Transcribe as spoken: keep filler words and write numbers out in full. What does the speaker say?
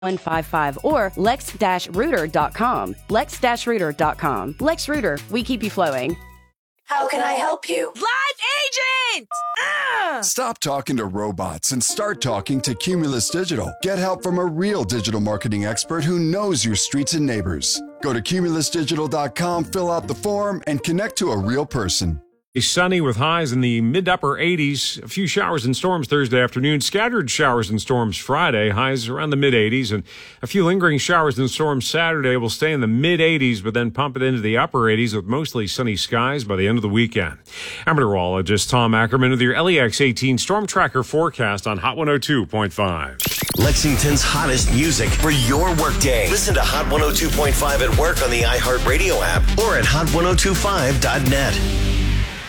one five five or lex dash rooter dot com. lex dash rooter dot com. Lex Rooter, we keep you flowing. How can I help you? Live agent! Ah! Stop talking to robots and start talking to Cumulus Digital. Get help from a real digital marketing expert who knows your streets and neighbors. Go to cumulus digital dot com, fill out the form, and connect to a real person. Sunny with highs in the mid-upper eighties. A few showers and storms Thursday afternoon. Scattered showers and storms Friday. Highs around the mid-eighties. And a few lingering showers and storms Saturday will stay in the mid-eighties, but then pump it into the upper eighties with mostly sunny skies by the end of the weekend. I'm meteorologist Tom Ackerman with your L E X eighteen Storm Tracker forecast on Hot one oh two point five. Lexington's hottest music for your workday. Listen to Hot one oh two point five at work on the iHeartRadio app or at hot ten twenty-five dot net.